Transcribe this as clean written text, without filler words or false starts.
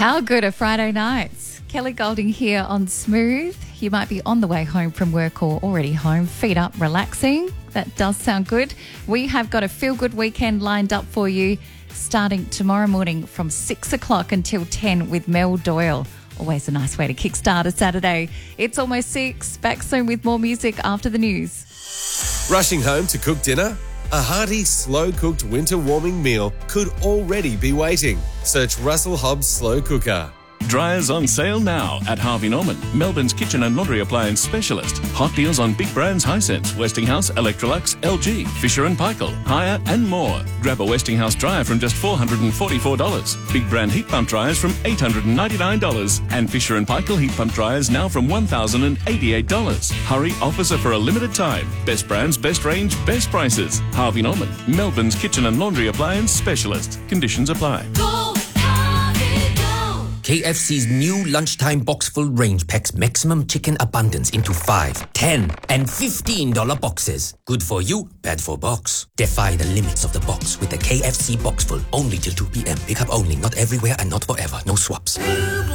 How good are Friday nights? Kelly Golding here on Smooth. You might be on the way home from work or already home, feet up, relaxing. That does sound good. We have got a feel-good weekend lined up for you starting tomorrow morning from 6 o'clock until 10 with Mel Doyle. Always a nice way to kickstart a Saturday. It's almost 6. Back soon with more music after the news. Rushing home to cook dinner? A hearty, slow-cooked winter warming meal could already be waiting. Search Russell Hobbs Slow Cooker. Dryers on sale now at Harvey Norman, Melbourne's kitchen and laundry appliance specialist. Hot deals on big brands Hisense, Westinghouse, Electrolux, LG, Fisher & Paykel, Haier and more. Grab a Westinghouse dryer from just $444. Big brand heat pump dryers from $899. And Fisher & Paykel heat pump dryers now from $1,088. Hurry, offers are for a limited time. Best brands, best range, best prices. Harvey Norman, Melbourne's kitchen and laundry appliance specialist. Conditions apply. KFC's new lunchtime box-full range packs maximum chicken abundance into 5, 10 and $15 boxes. Good for you, bad for box. Defy the limits of the box with the KFC box full. Only till 2 p.m. Pick up only, not everywhere and not forever. No swaps.